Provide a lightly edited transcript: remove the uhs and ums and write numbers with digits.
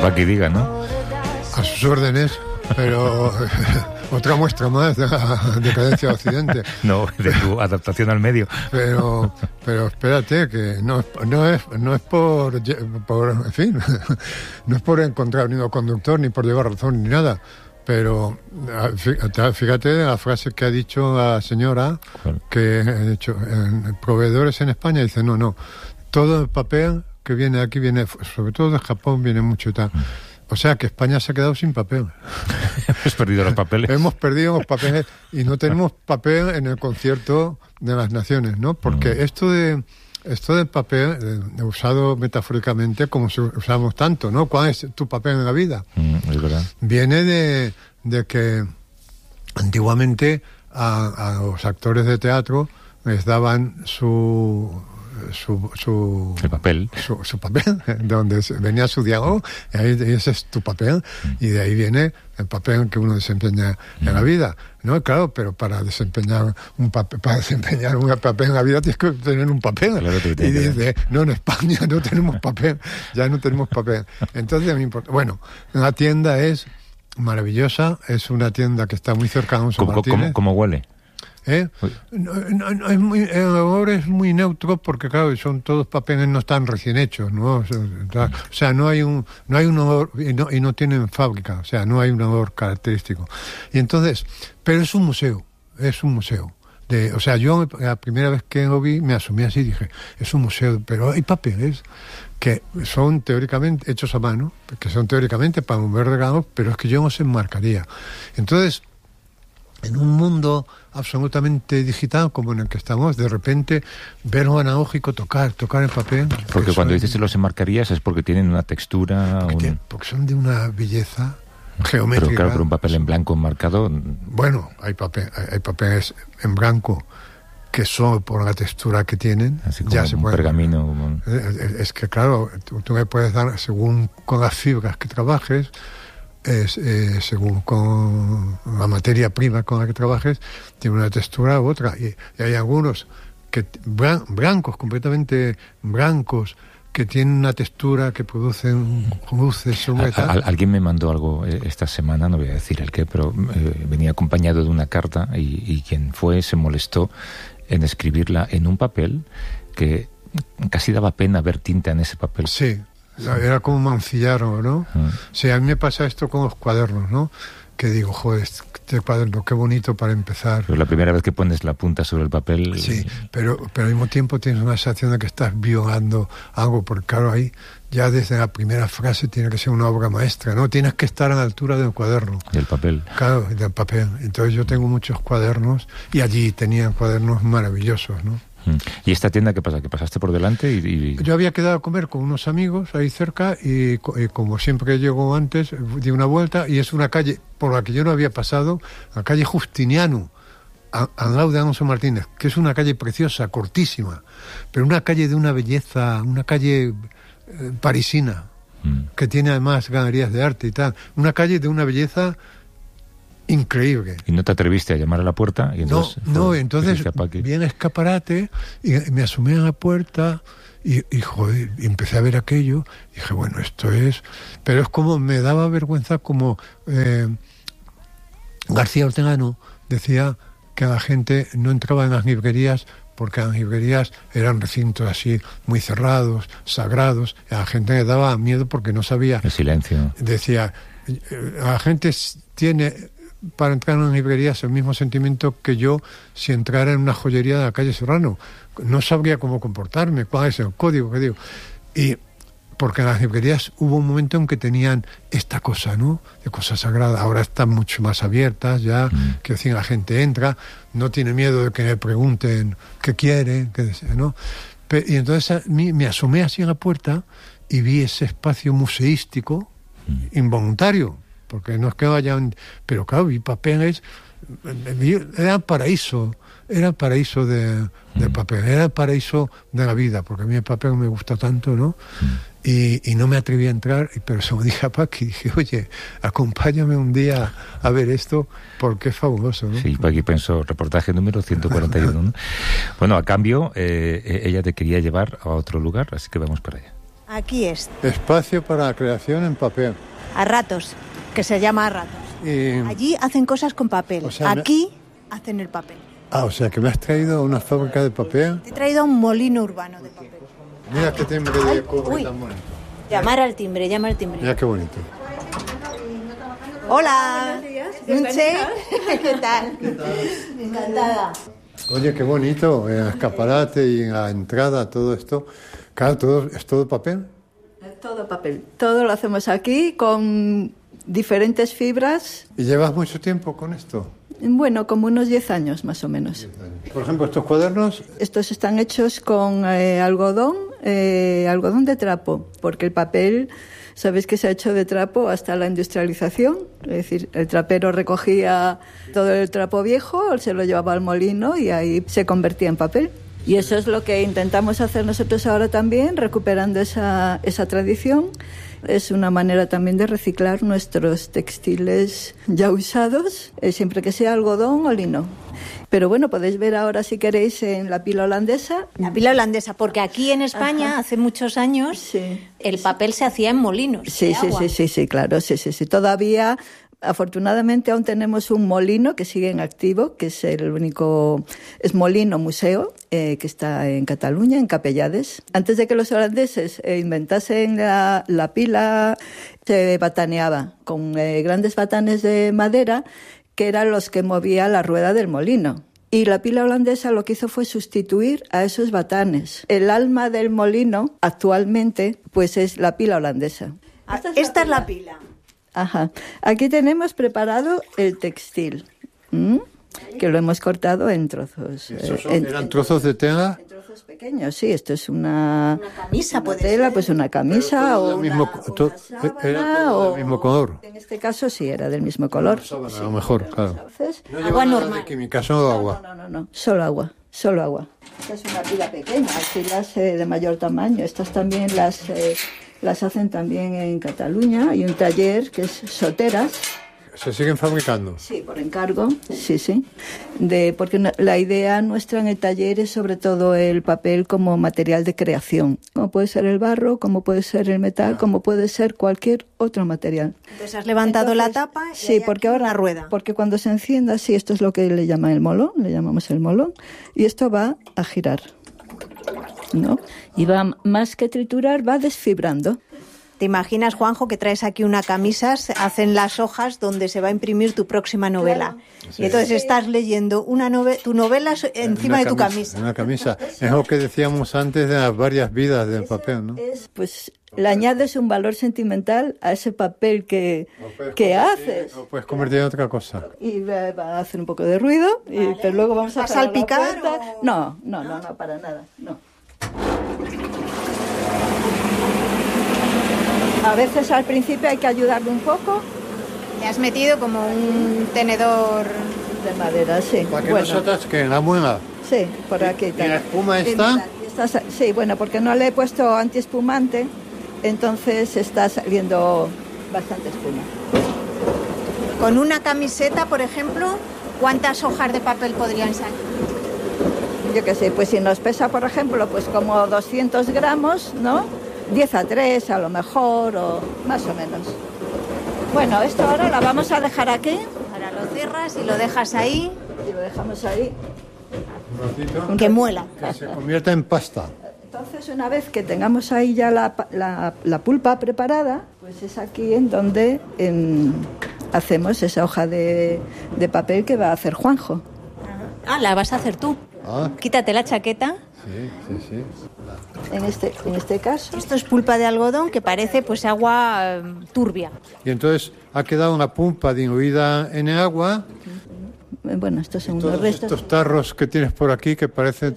Paqui diga, ¿no? A sus órdenes, pero otra muestra más de la decadencia de Occidente. No, de tu adaptación al medio. Pero espérate, que no es por en fin, no es por encontrar ni un conductor, ni por llevar razón, ni nada. Pero fíjate la frase que ha dicho la señora, que ha dicho, proveedores en España, dice, no, todo el papel que viene aquí viene, sobre todo de Japón, viene mucho y tal. O sea que España se ha quedado sin papel. Hemos perdido los papeles. Hemos perdido los papeles y no tenemos papel en el concierto de las naciones, ¿no? Porque esto del papel, usado metafóricamente como usamos tanto, ¿no? ¿Cuál es tu papel en la vida? Es verdad. Viene de que antiguamente a los actores de teatro les daban su papel, donde venía su diálogo, y ahí ese es tu papel, y de ahí viene el papel que uno desempeña en la vida, ¿no? Claro, pero para desempeñar un papel en la vida tienes que tener un papel. Claro, y dice, no, en España no tenemos papel, ya no tenemos papel. Entonces, bueno, la tienda es maravillosa, es una tienda que está muy cerca de Alonso Martínez. ¿Cómo huele? No, el olor es muy neutro porque claro, son todos papeles, no están recién hechos, ¿no? O sea, no hay un olor y no tienen fábrica, o sea, no hay un olor característico. Y entonces, pero es un museo. O sea, yo la primera vez que lo vi me asomé así y dije, es un museo, pero hay papeles que son teóricamente hechos a mano, que son teóricamente para mover regalos, pero es que yo no se enmarcaría. Entonces, en un mundo absolutamente digital como en el que estamos, de repente ver lo analógico, tocar el papel. Porque cuando dices que los enmarcarías es porque tienen una textura... Porque son de una belleza geométrica. Pero claro, pero un papel en blanco enmarcado... Bueno, hay papeles en blanco que solo por la textura que tienen... Así como ya un pergamino. Es que claro, tú me puedes dar, según con las fibras que trabajes... según con la materia prima con la que trabajes, tiene una textura u otra. Y hay algunos que blancos, completamente blancos, que tienen una textura que producen luces. Alguien me mandó algo esta semana, no voy a decir el qué, pero venía acompañado de una carta y quien fue se molestó en escribirla en un papel que casi daba pena ver tinta en ese papel. Sí. Era como mancillarlo, ¿no? Sí, a mí me pasa esto con los cuadernos, ¿no? Que digo, joder, este cuaderno, qué bonito para empezar. Pero la primera vez que pones la punta sobre el papel... Sí, pero al mismo tiempo tienes una sensación de que estás violando algo, porque claro, ahí ya desde la primera frase tiene que ser una obra maestra, ¿no? Tienes que estar a la altura del cuaderno. Del papel. Claro, del papel. Entonces yo tengo muchos cuadernos y allí tenían cuadernos maravillosos, ¿no? ¿Y esta tienda qué pasa? ¿Que pasaste por delante? Yo había quedado a comer con unos amigos ahí cerca y como siempre llego antes, di una vuelta y es una calle por la que yo no había pasado, la calle Justiniano, al lado de Alonso Martínez, que es una calle preciosa, cortísima, pero una calle de una belleza, una calle parisina, que tiene además galerías de arte y tal, una calle de una belleza increíble. ¿Y no te atreviste a llamar a la puerta? Y entonces entonces viene escaparate y me asomé a la puerta y joder, y empecé a ver aquello y dije, bueno, esto es... Pero es como, me daba vergüenza como García Ortegano decía que la gente no entraba en las librerías porque las librerías eran recintos así muy cerrados, sagrados, y a la gente le daba miedo porque no sabía... El silencio. Decía, la gente tiene... para entrar en una librería es el mismo sentimiento que yo si entrara en una joyería de la calle Serrano. No sabría cómo comportarme, cuál es el código que digo. Y porque en las librerías hubo un momento en que tenían esta cosa, ¿no? De cosa sagrada. Ahora están mucho más abiertas ya, que decir, la gente entra, no tiene miedo de que le pregunten qué quieren, qué desea, ¿no? Y entonces me asomé así a la puerta y vi ese espacio museístico involuntario. Porque no es que vayan... Pero claro, vi papeles... Era paraíso del papel, era el paraíso de la vida, porque a mí el papel me gusta tanto, ¿no? Y no me atreví a entrar, pero se lo dije a Paqui, dije, oye, acompáñame un día a ver esto, porque es fabuloso, ¿no? Sí, Paqui pensó, reportaje número 141, ¿no? Bueno, a cambio, ella te quería llevar a otro lugar, así que vamos para allá. Aquí es, Espacio para la creación en papel. a ratos, que se llama a ratos. Allí hacen cosas con papel, O sea, aquí hacen el papel. O sea, que me has traído a una fábrica de papel. Te he traído un molino urbano de papel. Mira qué timbre de cobre uy. tan bonito. Llamar al timbre, llama al timbre. Mira qué bonito. Hola, Nunche. ¿Qué tal? Encantada. Oye, qué bonito, en el escaparate y en la entrada, todo esto. Claro, ¿es todo papel? Todo papel. Todo lo hacemos aquí con diferentes fibras. ¿Y llevas mucho tiempo con esto? Bueno, como unos 10 años más o menos. Por ejemplo, estos cuadernos. Estos están hechos con algodón de trapo, porque el papel, sabéis que se ha hecho de trapo hasta la industrialización. Es decir, el trapero recogía todo el trapo viejo, se lo llevaba al molino y ahí se convertía en papel. Y eso es lo que intentamos hacer nosotros ahora también, recuperando esa tradición. Es una manera también de reciclar nuestros textiles ya usados, siempre que sea algodón o lino. Pero bueno, podéis ver ahora, si queréis, en la pila holandesa. La pila holandesa, porque aquí en España, hace muchos años, Sí. el papel se hacía en molinos. Sí, de sí, agua. sí, claro, sí. Todavía, afortunadamente, aún tenemos un molino que sigue en activo, que es el único, es molino museo, que está en Cataluña, en Capellades. Antes de que los holandeses inventasen la pila, se bataneaba con grandes batanes de madera, que eran los que movían la rueda del molino. Y la pila holandesa lo que hizo fue sustituir a esos batanes. El alma del molino, actualmente, pues es la pila holandesa. Esta es la pila. Ajá. Aquí tenemos preparado el textil, que lo hemos cortado en trozos. ¿Eran trozos de tela? En trozos pequeños, sí. Esto es una camisa, puede tela, ser. pues una camisa o Era todo del mismo color. En este caso sí, era del mismo color. A lo mejor, claro. Entonces, No Agua lleva nada normal. de química, solo agua. no. Solo agua. Esta es una pila pequeña, hay pilas de mayor tamaño. Estas también las hacen también en Cataluña. Hay un taller que es Soteras. ¿Se siguen fabricando? Sí, por encargo, sí. Porque la idea nuestra en el taller es sobre todo el papel como material de creación. Como puede ser el barro, como puede ser el metal, como puede ser cualquier otro material. Entonces has levantado la tapa y Sí, hay porque aquí ahora una rueda. Porque cuando se encienda, sí, esto es lo que le llaman el molón, le llamamos el molón, y esto va a girar, ¿no? Y va, más que triturar, va desfibrando. ¿Te imaginas, Juanjo, que traes aquí una camisa, se hacen las hojas donde se va a imprimir tu próxima novela? Y entonces estás leyendo tu novela encima de tu camisa. Una camisa. Es lo que decíamos antes de las varias vidas del papel, ¿no? Pues le añades un valor sentimental a ese papel que haces. Lo puedes convertir en otra cosa. Y va a hacer un poco de ruido, pero luego vamos a ¿Va a cerrar la salpicar puerta. o...? No, para nada, no. A veces al principio hay que ayudarle un poco. Le has metido como un tenedor. De madera, sí. Para que Bueno, no se atasque la muela. sí, por aquí. ¿Y la espuma está? Sí, bueno, porque no le he puesto antiespumante, entonces está saliendo bastante espuma. Con una camiseta, por ejemplo, ¿cuántas hojas de papel podrían salir? Yo qué sé, pues si nos pesa, por ejemplo, pues como 200 gramos, ¿no? 10-3 a lo mejor, o más o menos. Bueno, esto ahora la vamos a dejar aquí. Ahora lo cierras y lo dejas ahí, Y lo dejamos ahí. Un ratito. que muela. Que se convierta en pasta. Entonces, una vez que tengamos ahí ya la pulpa preparada, pues es aquí en donde hacemos esa hoja de papel que va a hacer Juanjo. Ah, la vas a hacer tú. Ah, Quítate la chaqueta. sí. En este caso. Esto es pulpa de algodón que parece pues agua turbia. Y entonces ha quedado una pulpa diluida en el agua. Bueno, estos son unos Todos restos. estos tarros que tienes por aquí que parecen